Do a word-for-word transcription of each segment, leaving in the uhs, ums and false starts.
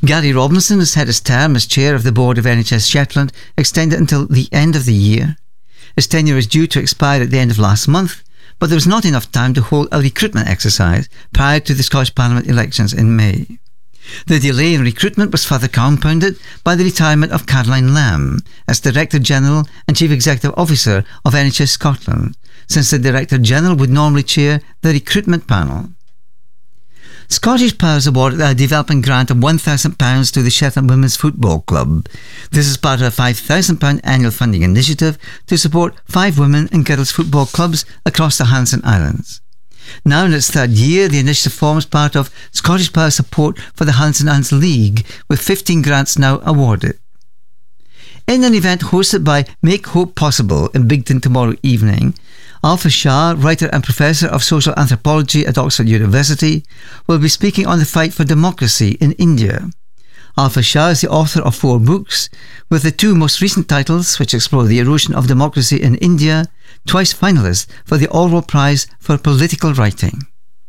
Gary Robinson has had his term as chair of the board of N H S Shetland extended until the end of the year. His tenure is due to expire at the end of last month, but there was not enough time to hold a recruitment exercise prior to the Scottish Parliament elections in May. The delay in recruitment was further compounded by the retirement of Caroline Lamb as Director General and Chief Executive Officer of N H S Scotland, since the Director General would normally chair the recruitment panel. Scottish Power awarded a development grant of one thousand pounds to the Shetland Women's Football Club. This is part of a five thousand pounds annual funding initiative to support five women and girls football clubs across the Hanson Islands. Now in its third year, the initiative forms part of Scottish Power support for the Hanson Islands League, with fifteen grants now awarded. In an event hosted by Make Hope Possible in Bigton tomorrow evening, Alpha Shah, writer and professor of social anthropology at Oxford University, will be speaking on the fight for democracy in India. Alpha Shah is the author of four books, with the two most recent titles, which explore the erosion of democracy in India, twice finalist for the Orwell Prize for Political Writing.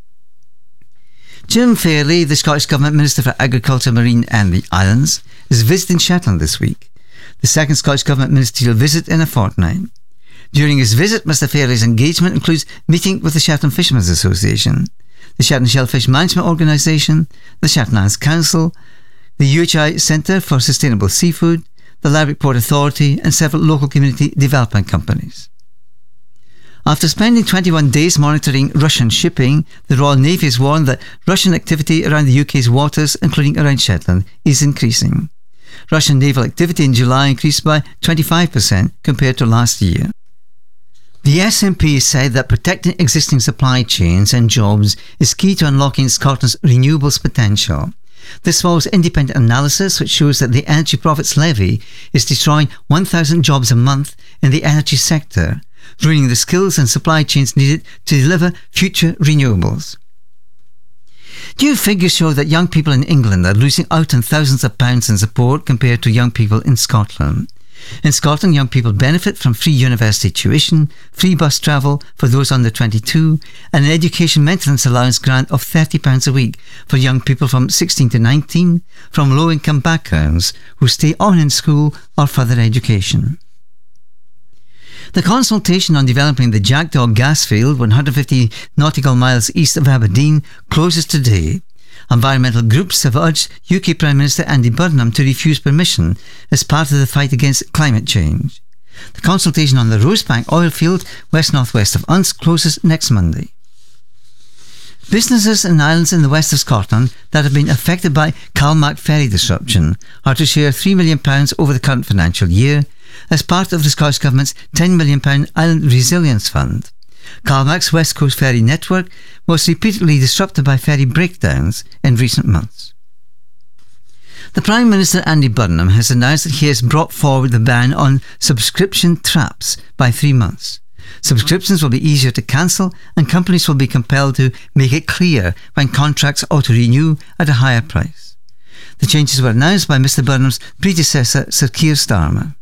Jim Fairley, the Scottish Government Minister for Agriculture, Marine and the Islands, is visiting Shetland this week, the second Scottish Government ministerial visit in a fortnight. During his visit, Mr Fairley's engagement includes meeting with the Shetland Fishermen's Association, the Shetland Shellfish Management Organisation, the Shetland Islands Council, the U H I Centre for Sustainable Seafood, the Ladbroke Port Authority and several local community development companies. After spending twenty-one days monitoring Russian shipping, the Royal Navy has warned that Russian activity around the U K's waters, including around Shetland, is increasing. Russian naval activity in July increased by twenty-five percent compared to last year. The S N P said that protecting existing supply chains and jobs is key to unlocking Scotland's renewables potential. This follows independent analysis which shows that the Energy Profits Levy is destroying one thousand jobs a month in the energy sector, ruining the skills and supply chains needed to deliver future renewables. New figures show that young people in England are losing out on thousands of pounds in support compared to young people in Scotland. In Scotland, young people benefit from free university tuition, free bus travel for those under twenty-two, and an education maintenance allowance grant of thirty pounds a week for young people from sixteen to nineteen from low-income backgrounds who stay on in school or further education. The consultation on developing the Jackdaw gas field, one hundred fifty nautical miles east of Aberdeen, closes today. Environmental groups have urged U K Prime Minister Andy Burnham to refuse permission as part of the fight against climate change. The consultation on the Rosebank oil field, west-northwest of Unst, closes next Monday. Businesses in islands in the west of Scotland that have been affected by Calmac ferry disruption are to share three million pounds over the current financial year as part of the Scottish Government's ten million pounds Island Resilience Fund. Calmac's West Coast ferry network was repeatedly disrupted by ferry breakdowns in recent months. The Prime Minister Andy Burnham has announced that he has brought forward the ban on subscription traps by three months. Subscriptions will be easier to cancel and companies will be compelled to make it clear when contracts auto-renew at a higher price. The changes were announced by Mr Burnham's predecessor, Sir Keir Starmer.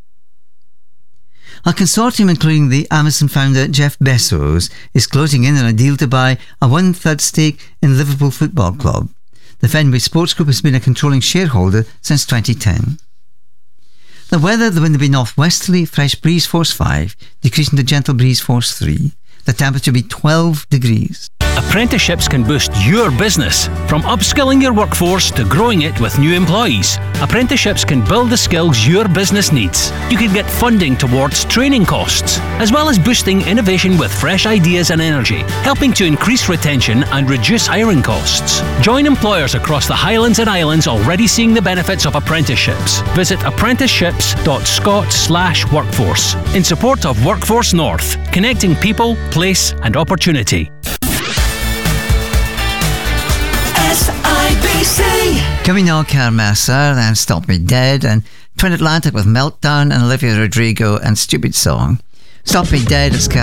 A consortium including the Amazon founder Jeff Bezos is closing in on a deal to buy a one-third stake in Liverpool Football Club. The Fenway Sports Group has been a controlling shareholder since twenty ten. The weather, the wind will be northwesterly, fresh breeze force five, decreasing to gentle breeze force three. The temperature will be twelve degrees. Apprenticeships can boost your business. From upskilling your workforce to growing it with new employees, apprenticeships can build the skills your business needs. You can get funding towards training costs, as well as boosting innovation with fresh ideas and energy, helping to increase retention and reduce hiring costs. Join employers across the Highlands and Islands already seeing the benefits of apprenticeships. Visit apprenticeships dot scot slash workforce in support of Workforce North, connecting people, place and opportunity. S I B C. Coming now, Cara Mercer and Stop Me Dead, and Twin Atlantic with Meltdown and Olivia Rodrigo and Stupid Song. Stop Me Dead is